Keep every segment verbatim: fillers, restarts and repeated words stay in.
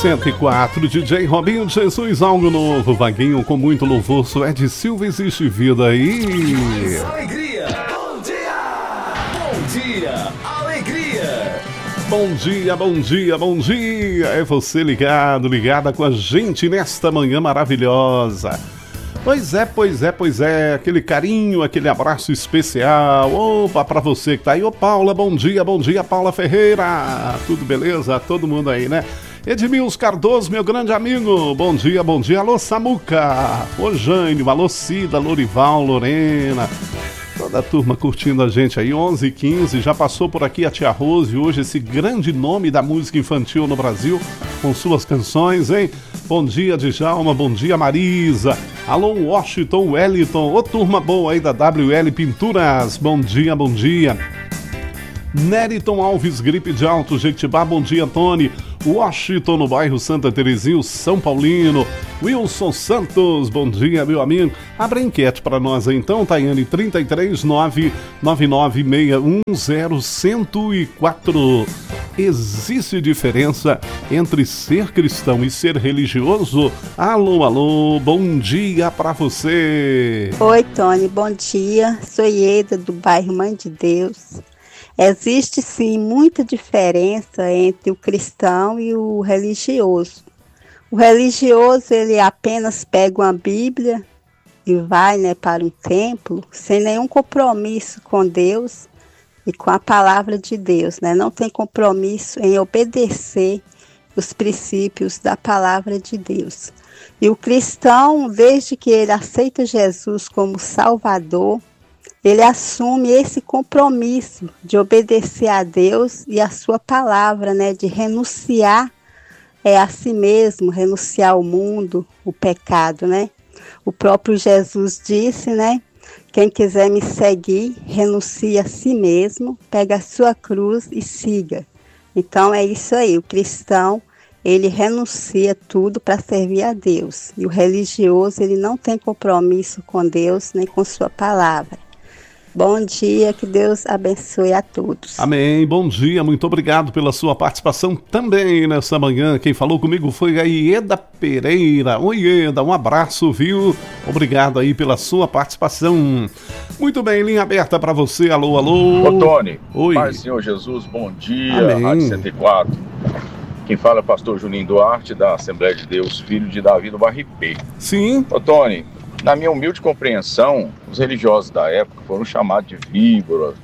cento e quatro, D J Robinho de Jesus, algo novo, Vaguinho com muito louvor, Suede Silva, existe vida aí. Alegria, bom dia, bom dia, alegria. Bom dia, bom dia, bom dia, é você ligado, ligada com a gente nesta manhã maravilhosa. Pois é, pois é, pois é, aquele carinho, aquele abraço especial, opa, pra você que tá aí, ô Paula, bom dia, bom dia, Paula Ferreira, tudo beleza? Todo mundo aí, né? Edmilson Cardoso, meu grande amigo, bom dia, bom dia, alô Samuca, ô Jânio, alô Cida, Lorival, Lorena, toda a turma curtindo a gente aí, onze e quinze, já passou por aqui a Tia Rose, hoje esse grande nome da música infantil no Brasil, com suas canções, hein? Bom dia, Djalma, bom dia, Marisa, alô Washington, Wellington, ô turma boa aí da W L Pinturas, bom dia, bom dia. Neriton Alves, Gripe de Alto, Jequitibá, bom dia, Tony. Washington, no bairro Santa Terezinha, São Paulino. Wilson Santos, bom dia, meu amigo. Abre a enquete para nós aí, então, Taiane, trinta e três, nove nove nove seis um zero, cento e quatro. Existe diferença entre ser cristão e ser religioso? Alô, alô, bom dia para você. Oi, Tony, bom dia. Sou Ieda, do bairro Mãe de Deus. Existe sim muita diferença entre o cristão e o religioso. O religioso, ele apenas pega uma Bíblia e vai, né, para um templo sem nenhum compromisso com Deus e com a palavra de Deus, né? Não tem compromisso em obedecer os princípios da palavra de Deus. E o cristão, desde que ele aceita Jesus como Salvador, ele assume esse compromisso de obedecer a Deus e a sua palavra, né? De renunciar é, a si mesmo, renunciar ao mundo, o pecado, né? O próprio Jesus disse, né? Quem quiser me seguir, renuncie a si mesmo, pega a sua cruz e siga. Então é isso aí, o cristão, ele renuncia tudo para servir a Deus. E o religioso, ele não tem compromisso com Deus nem com sua palavra. Bom dia, que Deus abençoe a todos. Amém, bom dia, muito obrigado pela sua participação também nessa manhã. Quem falou comigo foi a Ieda Pereira. Oi, Ieda, um abraço, viu? Obrigado aí pela sua participação. Muito bem, linha aberta para você, alô, alô. Ô, Tony, oi. Pai Senhor Jesus, bom dia, Amém. Rádio cento e quatro. Quem fala é o pastor Juninho Duarte, da Assembleia de Deus, filho de Davi do Barro Ipê. Sim. Ô, Tony, na minha humilde compreensão, os religiosos da época foram chamados de víboras,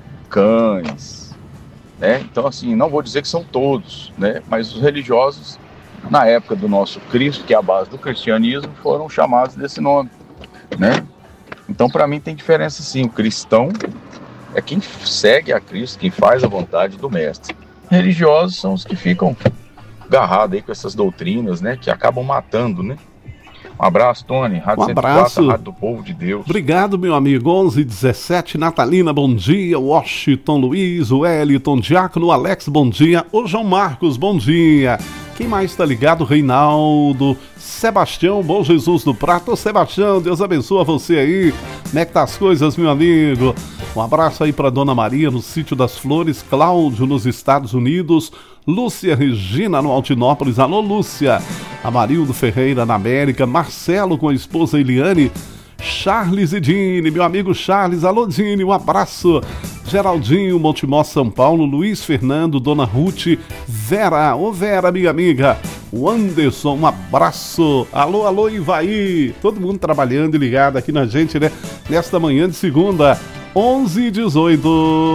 cães, né? Então, assim, não vou dizer que são todos, né? Mas os religiosos, na época do nosso Cristo, que é a base do cristianismo, foram chamados desse nome, né? Então, para mim, tem diferença sim. O cristão é quem segue a Cristo, quem faz a vontade do Mestre. Religiosos são os que ficam agarrados aí com essas doutrinas, né? Que acabam matando, né? Um abraço, Tony. Rádio Um abraço. cento e quatro, Rádio do Povo de Deus. Obrigado, meu amigo. onze e dezessete, Natalina, bom dia. Washington Luiz, Wellington, Diácono Alex, bom dia. Ô, João Marcos, bom dia. Quem mais está ligado? Reinaldo, Sebastião, Bom Jesus do Prato. Ô, Sebastião, Deus abençoe você aí. Como é que tá as coisas, meu amigo? Um abraço aí para Dona Maria no Sítio das Flores, Cláudio nos Estados Unidos, Lúcia Regina no Altinópolis, alô Lúcia, Amarildo Ferreira na América, Marcelo com a esposa Eliane, Charles e Dini, meu amigo Charles, alô Dini, um abraço, Geraldinho, Montemor, São Paulo, Luiz Fernando, Dona Ruth, Vera, ô Vera, minha amiga, o Anderson, um abraço, alô, alô Ivaí, todo mundo trabalhando e ligado aqui na gente, né, nesta manhã de segunda, onze e dezoito.